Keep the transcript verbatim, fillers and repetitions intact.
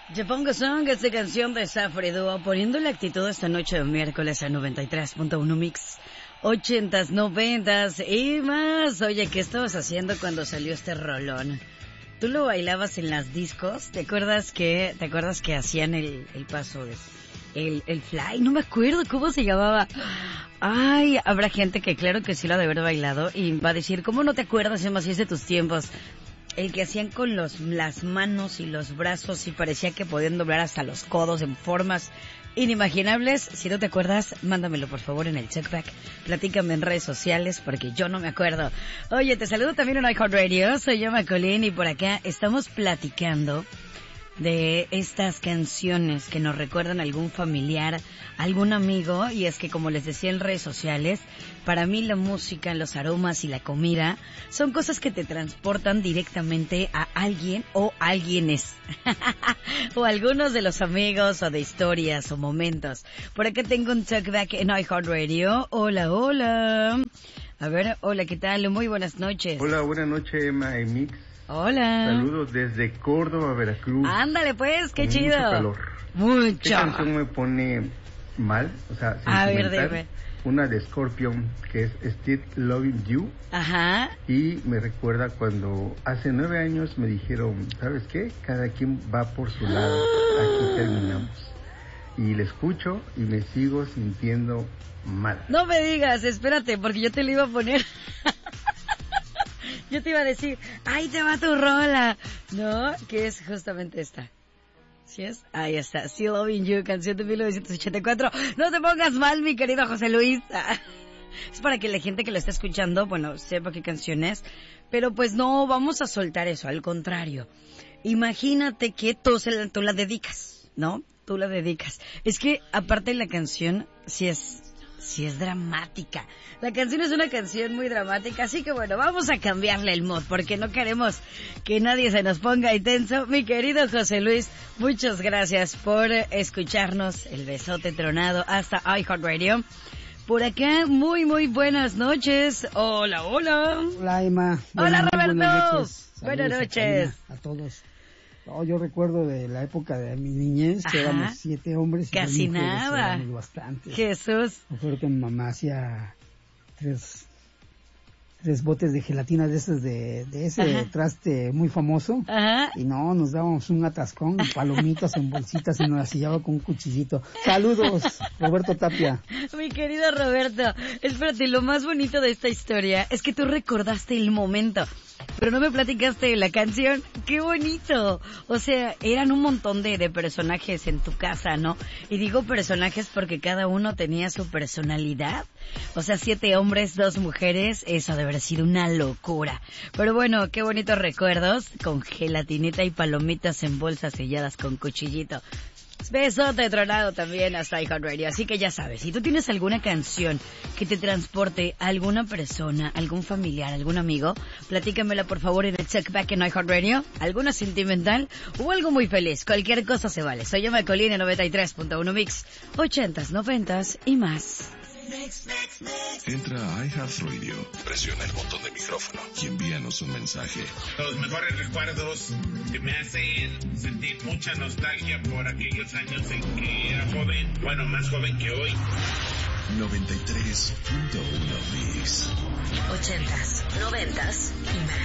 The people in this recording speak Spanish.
Te pongo song, esta canción de Safri Duo, poniendo la actitud esta noche de miércoles a noventa y tres punto uno Mix. Ochentas, noventas y más. Oye, ¿qué estabas haciendo cuando salió este rolón? ¿Tú lo bailabas en las discos? ¿Te acuerdas que, te acuerdas que hacían el, el paso de, el, el fly? No me acuerdo cómo se llamaba. Ay, habrá gente que claro que sí lo ha de haber bailado y va a decir, ¿cómo no te acuerdas, Emma, si es de tus tiempos? El que hacían con los, las manos y los brazos y parecía que podían doblar hasta los codos en formas inimaginables. Si no te acuerdas, mándamelo por favor en el checkback. Platícame en redes sociales porque yo no me acuerdo. Oye, te saludo también en iHeartRadio. Soy yo, Macolín, y por acá estamos platicando de estas canciones que nos recuerdan a algún familiar, algún amigo. Y es que, como les decía en redes sociales, para mí la música, los aromas y la comida son cosas que te transportan directamente a alguien o alguienes. O algunos de los amigos o de historias o momentos. Por acá tengo un talkback en iHeartRadio. Hola, hola. A ver, hola, ¿qué tal? Muy buenas noches. Hola, buenas noches, Emma y Mix. Hola. Saludos desde Córdoba, Veracruz. Ándale pues, qué con chido. Mucho calor. Mucho. ¿Qué canción me pone mal? O sea, a ver, sentimental. dime. Una de Scorpion, que es Still Loving You. Ajá. Y me recuerda cuando hace nueve años me dijeron, ¿sabes qué? Cada quien va por su lado. Aquí terminamos. Y le escucho y me sigo sintiendo mal. No me digas, espérate, porque yo te lo iba a poner. Yo te iba a decir, ¡ay, te va tu rola! No, que es justamente esta. ¿Sí es? Ahí está, Still Loving You, canción de mil novecientos ochenta y cuatro. No te pongas mal, mi querido José Luis. Es para que la gente que lo está escuchando, bueno, sepa qué canción es. Pero pues no, vamos a soltar eso, al contrario. Imagínate que tú, se la, tú la dedicas, ¿no? Tú la dedicas. Es que, aparte la canción, sí es... sí es dramática. La canción es una canción muy dramática, así que bueno, vamos a cambiarle el mood, porque no queremos que nadie se nos ponga intenso. Mi querido José Luis, muchas gracias por escucharnos. El besote tronado hasta iHeartRadio. Por acá, muy, muy buenas noches. Hola, hola. Hola, Emma. Hola, Buenas, Roberto. Buenas noches. Buenas noches. A, a todos. Oh, yo recuerdo de la época de mi niñez, que Ajá. éramos siete hombres y casi dos mujeres, nada. éramos bastantes. Jesús. Recuerdo que mi mamá hacía tres, tres botes de gelatina de esos de, de ese Ajá. traste muy famoso. Ajá. Y no, nos dábamos un atascón, palomitas en bolsitas y nos las sellaba con un cuchillito. Saludos, Roberto Tapia. Mi querido Roberto, espérate, lo más bonito de esta historia es que tú recordaste el momento, pero no me platicaste de la canción. ¡Qué bonito! O sea, eran un montón de, de personajes en tu casa, ¿no? Y digo personajes porque cada uno tenía su personalidad. O sea, siete hombres, dos mujeres, eso debe haber sido una locura. Pero bueno, qué bonitos recuerdos, con gelatinita y palomitas en bolsas selladas con cuchillito. Besote tronado también hasta iHeartRadio. Así que ya sabes, si tú tienes alguna canción que te transporte a alguna persona, algún familiar, algún amigo, platícamela por favor en el checkback en iHeartRadio. Alguna sentimental o algo muy feliz. Cualquier cosa se vale. Soy yo, Macolina, noventa y tres punto uno Mix. Ochentas, noventas y más. Mix, mix, mix. Entra a iHeartRadio, presiona el botón de micrófono y envíanos un mensaje. Los mejores recuerdos que me hacen sentir mucha nostalgia por aquellos años en que era joven, bueno, más joven que hoy. noventa y tres punto uno Mix. Ochentas, noventas y más.